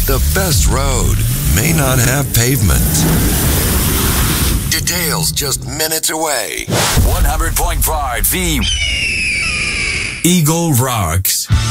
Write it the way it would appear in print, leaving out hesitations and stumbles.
The best road may not have pavement. Details just minutes away. 100.5 The Eagle Rocks.